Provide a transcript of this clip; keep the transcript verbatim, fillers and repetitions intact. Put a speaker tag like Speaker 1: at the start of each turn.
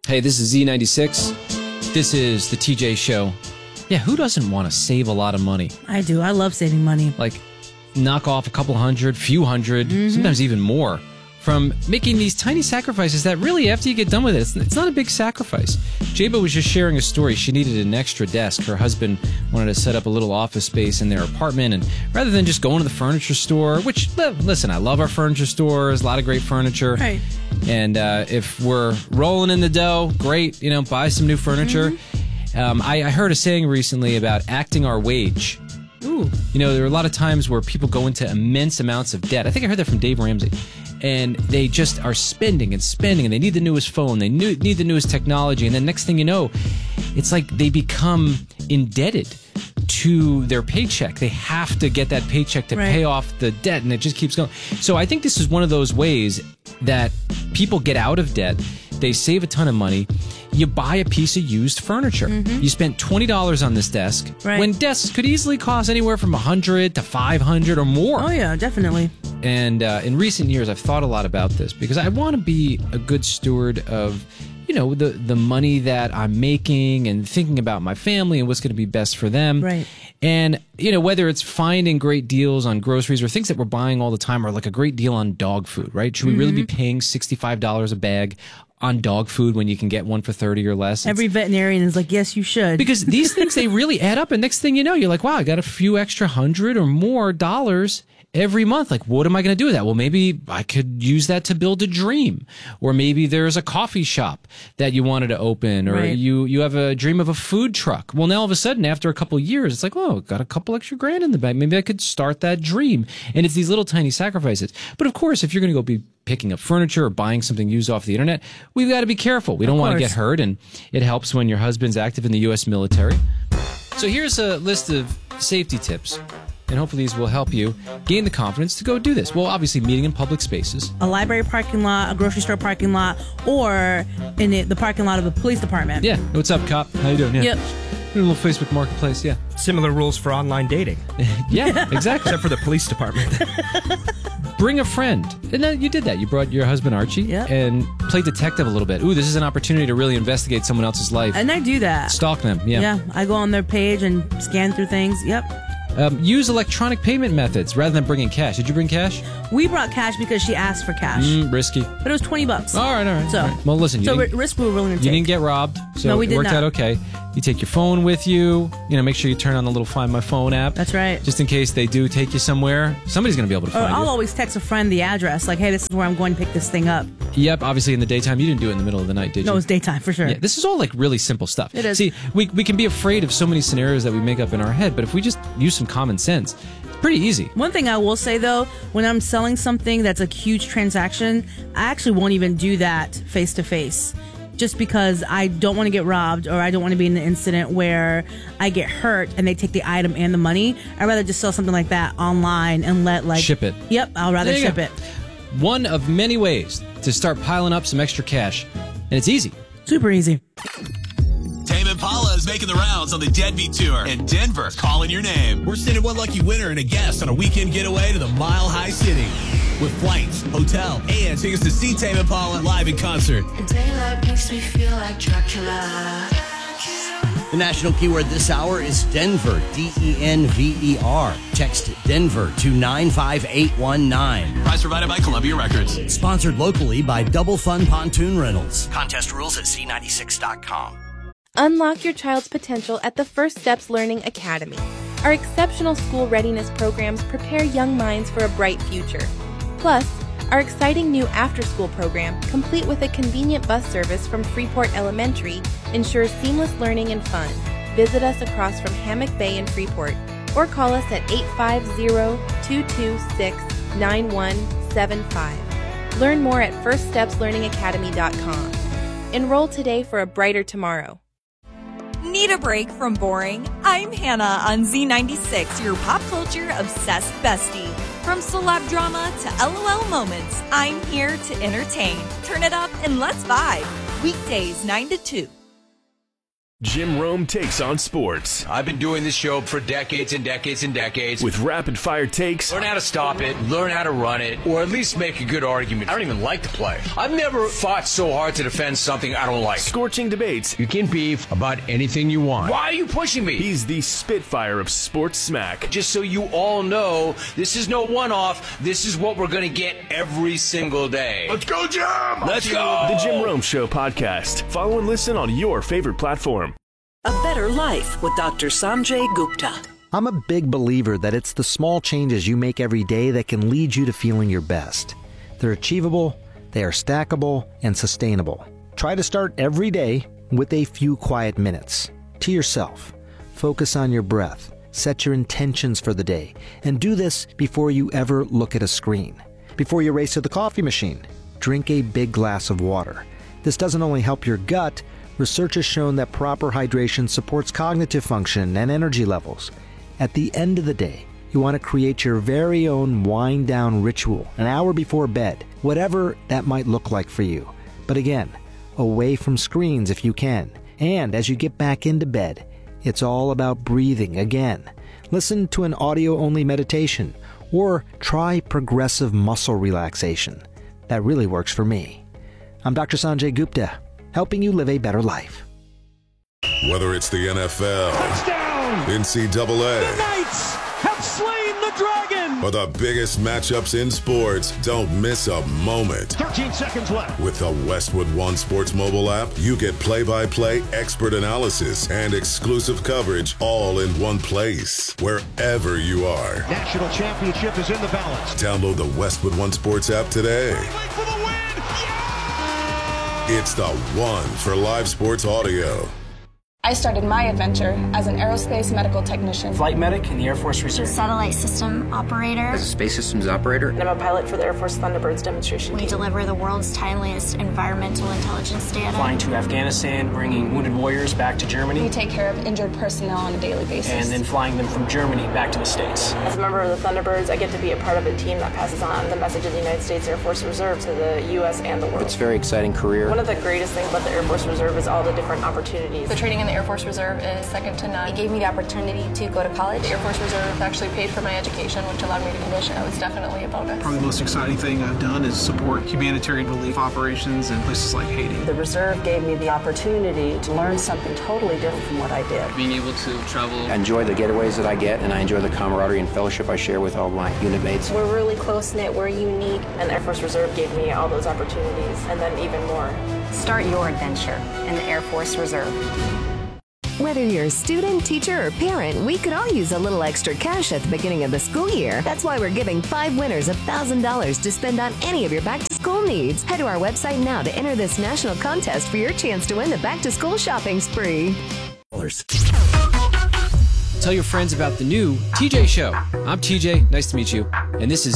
Speaker 1: Hey, this is Z ninety-six. This is the T J Show. Yeah, who doesn't want to save a lot of money?
Speaker 2: I do. I love saving money.
Speaker 1: Like, knock off a couple hundred, few hundred, mm-hmm. sometimes even more from making these tiny sacrifices that really, after you get done with it, it's, it's not a big sacrifice. Jaba was just sharing a story. She needed an extra desk. Her husband wanted to set up a little office space in their apartment, and rather than just going to the furniture store, which, listen, I love our furniture stores, a lot of great furniture.
Speaker 2: Right.
Speaker 1: And uh, if we're rolling in the dough, great, you know, buy some new furniture. Mm-hmm. Um, I, I heard a saying recently about acting our wage.
Speaker 2: Ooh.
Speaker 1: You know, there are a lot of times where people go into immense amounts of debt. I think I heard that from Dave Ramsey. And they just are spending and spending, and they need the newest phone, they need the newest technology, and then next thing you know, it's like they become indebted to their paycheck. They have to get that paycheck to
Speaker 2: right.
Speaker 1: pay off the debt, and it just keeps going. So I think this is one of those ways that people get out of debt. They save a ton of money. You buy a piece of used furniture. Mm-hmm. You spent twenty dollars on this desk,
Speaker 2: right.
Speaker 1: when desks could easily cost anywhere from one hundred dollars to five hundred dollars or more.
Speaker 2: Oh, yeah, definitely.
Speaker 1: And uh, in recent years, I've thought a lot about this because I want to be a good steward of, you know, the, the money that I'm making and thinking about my family and what's going to be best for them.
Speaker 2: Right.
Speaker 1: And, you know, whether it's finding great deals on groceries or things that we're buying all the time, or like a great deal on dog food, right? Should we mm-hmm. really be paying sixty-five dollars a bag on dog food when you can get one for thirty or less? It's,
Speaker 2: Every veterinarian is like, yes, you should.
Speaker 1: Because these things, they really add up. And next thing you know, you're like, wow, I got a few extra hundred or more dollars every month. Like, what am I going to do with that? Well, maybe I could use that to build a dream. Or maybe there's a coffee shop that you wanted to open, or
Speaker 2: right.
Speaker 1: you, you have a dream of a food truck. Well, now all of a sudden, after a couple of years, it's like, oh, got a couple extra grand in the bank. Maybe I could start that dream. And it's these little tiny sacrifices. But of course, if you're going to go be picking up furniture or buying something used off the internet, we've got to be careful. We don't want to get hurt, and it helps when your husband's active in the U S military. So here's a list of safety tips, and hopefully these will help you gain the confidence to go do this. Well, obviously, meeting in public spaces.
Speaker 2: A library parking lot, a grocery store parking lot, or in the, the parking lot of a police department.
Speaker 1: Yeah. What's up, cop? How you doing? Yeah.
Speaker 2: Yep.
Speaker 1: A little Facebook Marketplace, yeah.
Speaker 3: Similar rules for online dating.
Speaker 1: Yeah, exactly.
Speaker 3: Except for the police department.
Speaker 1: Bring a friend. And then you did that. You brought your husband, Archie,
Speaker 2: yep.
Speaker 1: and play detective a little bit. Ooh, this is an opportunity to really investigate someone else's life.
Speaker 2: And I do that.
Speaker 1: Stalk them, yeah.
Speaker 2: Yeah, I go on their page and scan through things. Yep.
Speaker 1: Um, use electronic payment methods rather than bringing cash. Did you bring cash?
Speaker 2: We brought cash because she asked for cash.
Speaker 1: Mm, risky.
Speaker 2: But it was twenty bucks.
Speaker 1: All right, all right.
Speaker 2: So,
Speaker 1: all right. Well, listen. You
Speaker 2: so
Speaker 1: didn't,
Speaker 2: risk we were willing to take.
Speaker 1: You didn't get robbed, so
Speaker 2: no, we did
Speaker 1: it worked
Speaker 2: not.
Speaker 1: out okay. You take your phone with you. You know, make sure you turn on the little Find My Phone app.
Speaker 2: That's right.
Speaker 1: Just in case they do take you somewhere, somebody's going to be able to find
Speaker 2: or I'll
Speaker 1: you.
Speaker 2: always text a friend the address, like, hey, this is where I'm going to pick this thing up.
Speaker 1: Yep, obviously in the daytime. You didn't do it in the middle of the night, did you?
Speaker 2: No, it's daytime, for sure.
Speaker 1: Yeah, this is all like really simple stuff.
Speaker 2: It is.
Speaker 1: See, we, we can be afraid of so many scenarios that we make up in our head, but if we just use some common sense, it's pretty easy.
Speaker 2: One thing I will say, though, when I'm selling something that's a huge transaction, I actually won't even do that face-to-face. Just because I don't want to get robbed, or I don't want to be in an incident where I get hurt and they take the item and the money. I'd rather just sell something like that online and let, like...
Speaker 1: Ship it.
Speaker 2: Yep, I'll rather
Speaker 1: There you
Speaker 2: ship
Speaker 1: go.
Speaker 2: it.
Speaker 1: One of many ways to start piling up some extra cash. And it's easy.
Speaker 2: Super easy.
Speaker 4: Tame Impala is making the rounds on the Deadbeat Tour, and Denver's calling your name. We're sending one lucky winner and a guest on a weekend getaway to the Mile High City with flights, hotel, and tickets to see Tame Impala live in concert.
Speaker 5: Daylight makes me feel like Dracula.
Speaker 6: The national keyword this hour is Denver, D E N V E R. Text Denver to nine five eight one nine.
Speaker 4: Prize provided by Columbia Records.
Speaker 6: Sponsored locally by Double Fun Pontoon Rentals. Contest rules at Z ninety-six dot com.
Speaker 7: Unlock your child's potential at the First Steps Learning Academy. Our exceptional school readiness programs prepare young minds for a bright future. Plus, our exciting new after-school program, complete with a convenient bus service from Freeport Elementary, ensures seamless learning and fun. Visit us across from Hammock Bay in Freeport, or call us at eight five zero, two two six, nine one seven five. Learn more at first steps learning academy dot com. Enroll today for a brighter tomorrow.
Speaker 8: Need a break from boring? I'm Hannah on Z ninety-six, your pop culture obsessed bestie. From celeb drama to LOL moments, I'm here to entertain. Turn it up and let's vibe. Weekdays nine to two.
Speaker 9: Jim Rome takes on sports.
Speaker 10: I've been doing this show for decades and decades and decades.
Speaker 9: With rapid-fire takes.
Speaker 10: Learn how to stop it, learn how to run it, or at least make a good argument. I don't even like to play. I've never fought so hard to defend something I don't like.
Speaker 9: Scorching debates.
Speaker 10: You can beef about anything you want. Why are you pushing me?
Speaker 9: He's the Spitfire of sports smack.
Speaker 10: Just so you all know, this is no one-off. This is what we're going to get every single day.
Speaker 9: Let's go, Jim!
Speaker 10: Let's go!
Speaker 9: The Jim Rome Show podcast. Follow and listen on your favorite platform.
Speaker 11: A better life with Doctor Sanjay Gupta.
Speaker 12: I'm a big believer that it's the small changes you make every day that can lead you to feeling your best. They're achievable, they are stackable, and sustainable. Try to start every day with a few quiet minutes. To yourself. Focus on your breath. Set your intentions for the day. And do this before you ever look at a screen. Before you race to the coffee machine, drink a big glass of water. This doesn't only help your gut. Research has shown that proper hydration supports cognitive function and energy levels. At the end of the day, you want to create your very own wind-down ritual an hour before bed, whatever that might look like for you. But again, away from screens if you can. And as you get back into bed, it's all about breathing again. Listen to an audio-only meditation or try progressive muscle relaxation. That really works for me. I'm Doctor Sanjay Gupta, helping you live a better life.
Speaker 13: Whether it's the N F L,
Speaker 14: touchdown,
Speaker 13: N C double A,
Speaker 14: the Knights have slain the dragon,
Speaker 13: or the biggest matchups in sports, don't miss a moment.
Speaker 14: thirteen seconds left.
Speaker 13: With the Westwood One Sports mobile app, you get play-by-play expert analysis and exclusive coverage all in one place, wherever you are.
Speaker 14: National championship is in the balance.
Speaker 13: Download the Westwood One Sports app today. It's the one for live sports audio.
Speaker 15: I started my adventure as an aerospace medical technician.
Speaker 16: Flight medic in the Air Force Reserve.
Speaker 17: Satellite system operator.
Speaker 18: As a space systems operator.
Speaker 15: And I'm a pilot for the Air Force Thunderbirds demonstration
Speaker 17: We
Speaker 15: team.
Speaker 17: deliver the world's timeliest environmental intelligence data.
Speaker 16: Flying to Afghanistan, bringing wounded warriors back to Germany.
Speaker 15: We take care of injured personnel on a daily basis.
Speaker 16: And then flying them from Germany back to the States.
Speaker 15: As a member of the Thunderbirds, I get to be a part of a team that passes on the message of the United States Air Force Reserve to the U S and the world.
Speaker 18: It's a very exciting career.
Speaker 15: One of the greatest things about the Air Force Reserve is all the different opportunities. The training in the Air Force Reserve is second to none. It gave me the opportunity to go to college. The Air Force Reserve actually paid for my education, which allowed me to commission. That was definitely a bonus.
Speaker 19: Probably the most exciting thing I've done is support humanitarian relief operations in places like Haiti.
Speaker 20: The Reserve gave me the opportunity to learn something totally different from what I did.
Speaker 19: Being able to travel.
Speaker 18: I enjoy the getaways that I get, and I enjoy the camaraderie and fellowship I share with all my unit mates.
Speaker 15: We're really close-knit, we're unique, and the Air Force Reserve gave me all those opportunities, and then even more.
Speaker 21: Start your adventure in the Air Force Reserve.
Speaker 22: Whether you're a student, teacher, or parent, we could all use a little extra cash at the beginning of the school year. That's why we're giving five winners one thousand dollars to spend on any of your back-to-school needs. Head to our website now to enter this national contest for your chance to win the back-to-school shopping spree.
Speaker 1: Tell your friends about the new T J Show. I'm T J. Nice to meet you. And this is